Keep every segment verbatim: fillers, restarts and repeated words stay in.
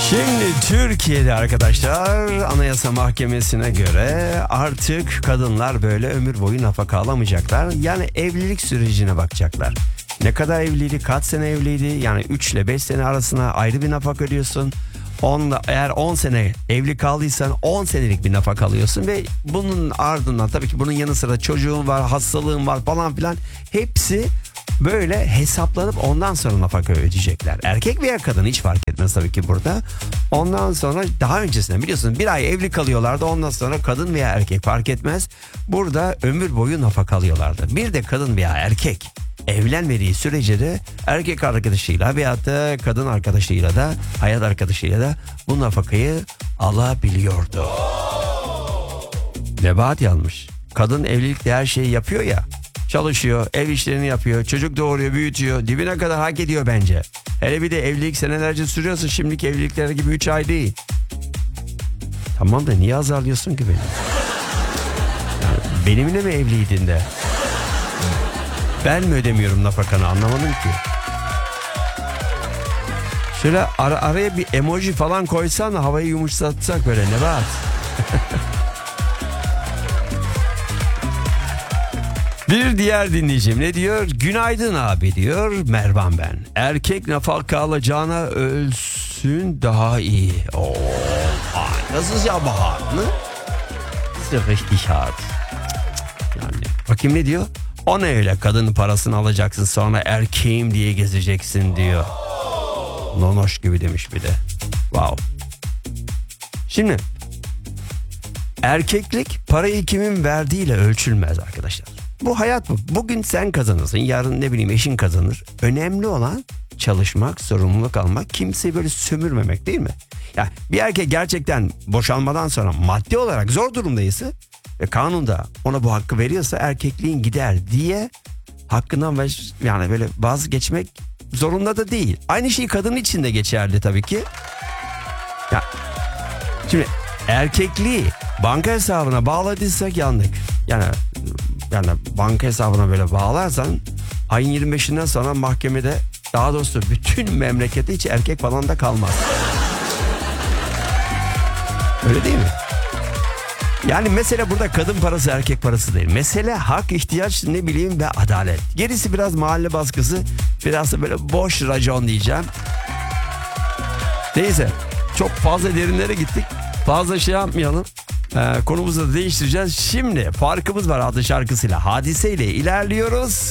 Şimdi Türkiye'de arkadaşlar Anayasa Mahkemesi'ne göre artık kadınlar böyle ömür boyu nafaka alamayacaklar. Yani evlilik sürecine bakacaklar. Ne kadar evliydi, kaç sene evliydi, yani üç ile beş sene arasına ayrı bir nafaka ödüyorsun. Onla, eğer on sene evli kaldıysan on senelik bir nafaka alıyorsun ve bunun ardından tabii ki bunun yanı sıra çocuğun var, hastalığın var falan filan, hepsi böyle hesaplanıp ondan sonra nafaka ödeyecekler. Erkek veya kadın hiç fark etmez tabii ki burada. Ondan sonra daha öncesinde biliyorsunuz bir ay evli kalıyorlardı, ondan sonra kadın veya erkek fark etmez. Burada ömür boyu nafaka alıyorlardı. Bir de kadın veya erkek evlenmediği sürece de erkek arkadaşıyla veyahut da kadın arkadaşıyla da hayat arkadaşıyla da bu nafakayı alabiliyordu. Nebahat yanmış. Kadın evlilikte her şeyi yapıyor ya. Çalışıyor, ev işlerini yapıyor, çocuk doğuruyor, büyütüyor. Dibine kadar hak ediyor bence. Hele bir de evlilik senelerce sürüyorsa, şimdiki evlilikler gibi üç ay değil. Tamam da niye azarlıyorsun ki beni? Yani benimle mi evliydin de? Ben mi ödemiyorum nafakanı, anlamadım ki. Şöyle ara, araya bir emoji falan koysan da havayı yumuşatsak böyle Nebahat. Bir diğer dinleyicim ne diyor? Günaydın abi diyor, Mervan ben. Erkek nafaka alacağına ölsün daha iyi. Oo, das ist ja hart, ne? Das ist ja richtig hart. Yani bakayım ne diyor? O ne öyle, kadının parasını alacaksın sonra erkeğim diye gezeceksin diyor. Nonoş gibi demiş bir de. Wow. Şimdi erkeklik parayı kimin verdiğiyle ölçülmez arkadaşlar. Bu hayat bu. Bugün sen kazanırsın, yarın ne bileyim eşin kazanır. Önemli olan çalışmak, sorumluluk almak, kimseyi böyle sömürmemek, değil mi? Ya bir erkek gerçekten boşanmadan sonra maddi olarak zor durumdaysa ve kanunda ona bu hakkı veriyorsa erkekliğin gider diye hakkından ve yani böyle vazgeçmek zorunda da değil. Aynı şey kadın için de geçerli tabii ki. Ya şimdi erkekliği banka hesabına bağladıysak yandık. Yani yani banka hesabına böyle bağlarsan ayın yirmi beşinden sonra mahkemede, daha doğrusu bütün memlekette hiç erkek falan da kalmaz. Öyle değil mi? Yani mesele burada kadın parası erkek parası değil. Mesele hak, ihtiyaç, ne bileyim ve adalet. Gerisi biraz mahalle baskısı, biraz da böyle boş racon diyeceğim. Neyse, çok fazla derinlere gittik. Fazla şey yapmayalım. Ee, konumuzu da değiştireceğiz. Şimdi Farkımız Var adlı şarkısıyla Hadise ile ilerliyoruz.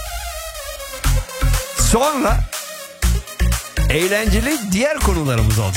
Sonra eğlenceli diğer konularımız olacak.